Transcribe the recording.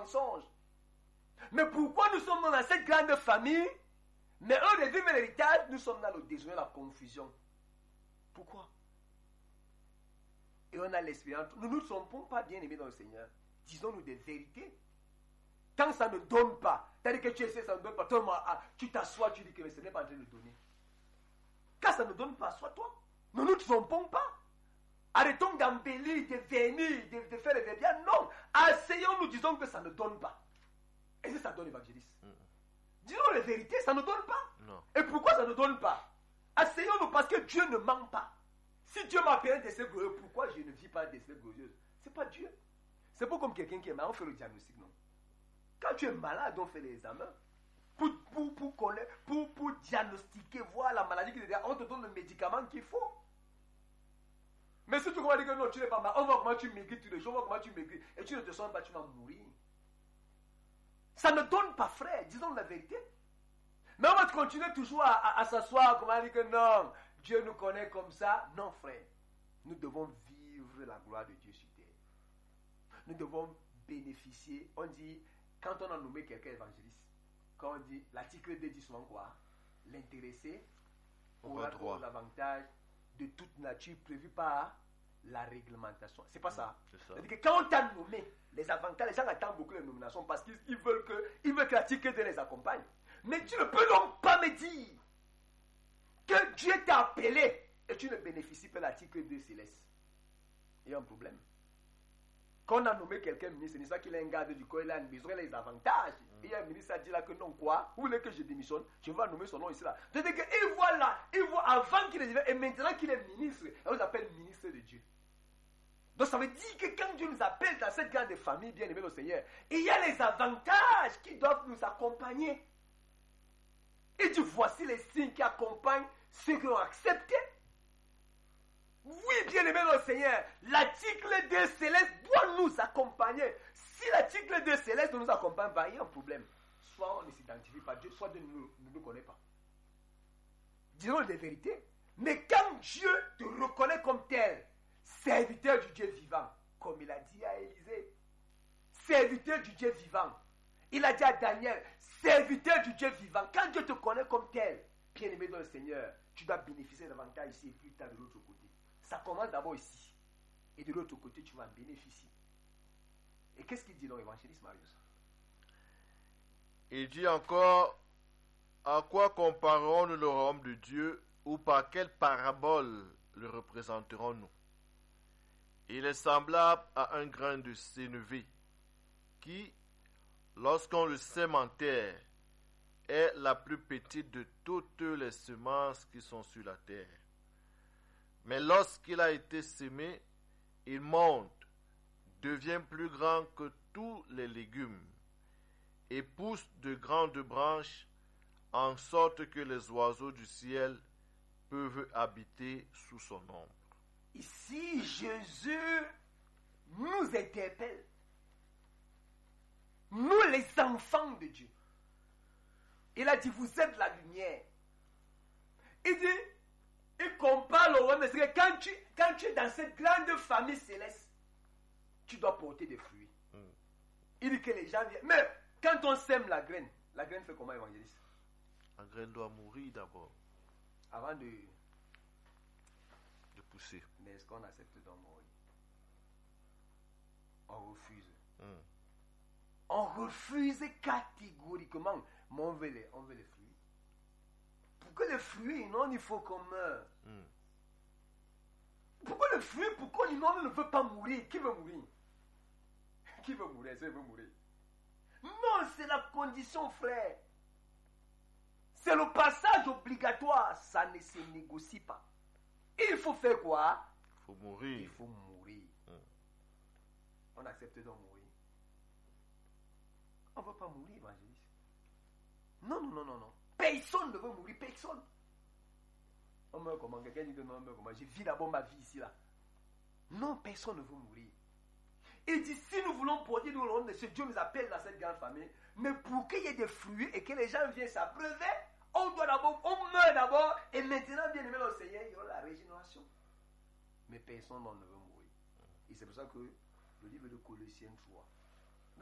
mensonge. Mais pourquoi nous sommes dans cette grande famille, mais eux, les vivent l'héritage, nous sommes dans le désordre, la confusion. Pourquoi? Et on a l'espérance. Nous ne sommes pas bien aimés dans le Seigneur. Disons-nous des vérités. Quand ça ne donne pas, c'est-à-dire que tu essaies, ça ne donne pas, toi, tu t'assois, tu dis que ce n'est pas en train de donner. Quand ça ne donne pas, sois-toi. Nous ne nous trompons pas. Arrêtons d'embellir, de venir, de faire les bien. Non. Asseyons-nous, disons que ça ne donne pas. Et si ça donne, évangéliste? Disons les vérités, ça ne donne pas. Non. Et pourquoi ça ne donne pas? Asseyons-nous parce que Dieu ne ment pas. Si Dieu m'appelle un décès glorieux, pourquoi je ne vis pas un décès glorieux? C'est pas Dieu. C'est pas comme quelqu'un qui est malade, on fait le diagnostic, non? Quand tu es malade, on fait les examens. Pour connaître, pour diagnostiquer, voir la maladie qui est derrière, on te donne le médicament qu'il faut. Mais si tu commences à dire que non, tu n'es pas malade, on voit comment tu maigris tous les jours, on voit comment tu maigris, et tu ne te sens pas, tu vas mourir. Ça ne donne pas, frère, disons la vérité. Mais on va continuer toujours à s'asseoir, comment dire que non, Dieu nous connaît comme ça. Non, frère, nous devons vivre la gloire de Dieu sur terre. Nous devons bénéficier. On dit, quand on a nommé quelqu'un évangéliste, quand on dit, l'article 2 dit souvent quoi? L'intéressé aura droit aux avantages de toute nature prévus par la réglementation. C'est pas ça. C'est-à-dire que quand on t'a nommé, les avantages, les gens attendent beaucoup les nominations parce qu'ils veulent que l'article 2 les accompagne. Mais tu ne peux donc pas me dire que Dieu t'a appelé et tu ne bénéficies pas de l'article 2 céleste. Il y a un problème. Quand on a nommé quelqu'un ministre, c'est ça qu'il a un garde du corps, il a besoin des avantages. Et un ministre a dit là que non, quoi? Vous voulez que je démissionne? Je vais nommer son nom ici là. C'est-à-dire qu'il voit là, il voit avant qu'il est et maintenant qu'il est ministre, on l'appelle ministre de Dieu. Donc ça veut dire que quand Dieu nous appelle dans cette grande famille bien aimée au Seigneur, il y a les avantages qui doivent nous accompagner. Et dit voici les signes qui accompagnent ceux qui ont accepté. Oui, bien aimé dans le Seigneur, l'article 2 céleste doit nous accompagner. Si l'article 2 céleste ne nous accompagne pas, il y a un problème. Soit on ne s'identifie pas à Dieu, soit Dieu ne nous connaît pas. Disons des vérités. Mais quand Dieu te reconnaît comme tel, serviteur du Dieu vivant, comme il a dit à Élisée, serviteur du Dieu vivant, il a dit à Daniel, serviteur du Dieu vivant, quand Dieu te connaît comme tel, bien aimé dans le Seigneur, tu dois bénéficier davantage ici et plus tard de l'autre côté. Ça commence d'abord ici. Et de l'autre côté, tu vas en bénéficier. Et qu'est-ce qu'il dit dans l'évangéliste, Marius? Il dit encore, à quoi comparerons-nous le royaume de Dieu ou par quelle parabole le représenterons-nous? Il est semblable à un grain de sénévé qui, lorsqu'on le sème en terre, est la plus petite de toutes les semences qui sont sur la terre. Mais lorsqu'il a été sémé, il monte, devient plus grand que tous les légumes, et pousse de grandes branches, en sorte que les oiseaux du ciel peuvent habiter sous son ombre. Ici, Jésus nous interpelle. Nous, les enfants de Dieu. Il a dit, vous êtes la lumière. Il dit, il compare le royaume, c'est que quand tu es dans cette grande famille céleste, tu dois porter des fruits. Il dit que les gens viennent. Mais quand on sème la graine fait comment, évangéliste? La graine doit mourir d'abord. Avant de pousser. Mais est-ce qu'on accepte d'en mourir? On refuse. On refuse catégoriquement. Mais on veut les fruits. Pour que les fruits, non, il faut qu'on meure. Pourquoi le fruit, pourquoi on ne veut pas mourir? Qui veut mourir? Qui veut mourir? Est-ce qu'il veut mourir? Non, c'est la condition, frère. C'est le passage obligatoire. Ça ne se négocie pas. Il faut faire quoi? Il faut mourir. Il faut mourir. On accepte de mourir. On ne veut pas mourir, évangéliste. Non. Personne ne veut mourir, personne. On meurt comment? Quelqu'un dit que non, on meurt comment? J'ai vis d'abord ma vie ici, là. Non, personne ne veut mourir. Il dit, si nous voulons produire le royaume de Dieu, nous appelle dans cette grande famille, mais pour qu'il y ait des fruits et que les gens viennent s'abreuver, on meurt d'abord, et maintenant, bien aimé le Seigneur, il y aura la régénération. Mais personne ne veut mourir. Et c'est pour ça que le livre de Colossiens 3,